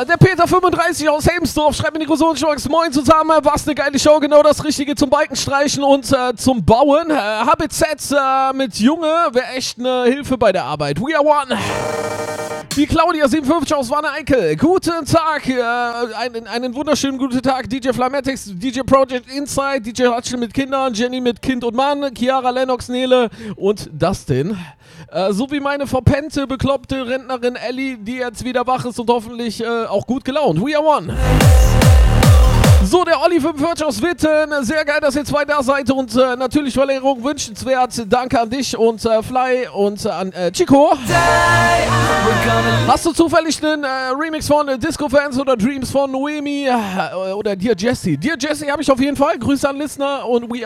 Der Peter 35 aus Helmsdorf schreibt in die Großonschwachs. Moin zusammen, was eine geile Show, genau das Richtige zum Balkenstreichen und zum Bauen. HBZ mit Junge wäre echt eine Hilfe bei der Arbeit. We are one. Die Claudia 57 aus Wanne-Eickel. Guten Tag, einen wunderschönen guten Tag. DJ Flametics, DJ Project Inside, DJ Hutchin mit Kindern, Jenny mit Kind und Mann, Chiara, Lennox, Nele und Dustin. Sowie meine verpennte, bekloppte Rentnerin Ellie, die jetzt wieder wach ist und hoffentlich auch gut gelaunt. We are one. So, der Olli 45 aus Witten. Sehr geil, dass ihr zwei da seid und natürlich Verlängerung wünschenswert. Danke an dich und Fly und an Chico. Hast du zufällig einen Remix von Disco Fans oder Dreams von Noemi oder Dear Jessie? Dear Jessie habe ich auf jeden Fall. Grüße an Listener und We